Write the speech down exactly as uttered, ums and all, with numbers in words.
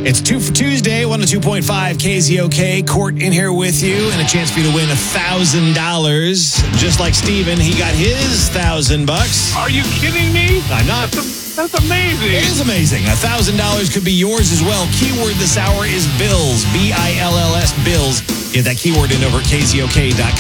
It's two for Tuesday, one oh two point five K Z O K. Court in here with you, and a chance for you to win one thousand dollars. Just like Steven, he got his one thousand bucks. Are you kidding me? I'm not. That's, that's amazing. It is amazing. one thousand dollars could be yours as well. Keyword this hour is bills. B I L L S, bills. Get that keyword in over at K Z O K dot com.